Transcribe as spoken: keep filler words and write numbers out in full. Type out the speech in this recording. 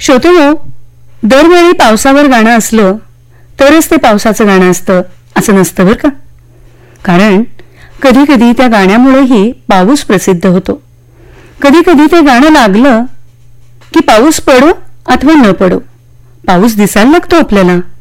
श्रोतेहो, दरवेळी पावसावर गाणं असलं तरच ते पावसाचं गाणं असतं असं नसतं बरं का. कारण कधी कधी त्या गाण्यामुळेही पाऊस प्रसिद्ध होतो. कधी कधी ते गाणं लागलं की पाऊस पडो अथवा न पडो, पाऊस दिसायला लागतो आपल्याला.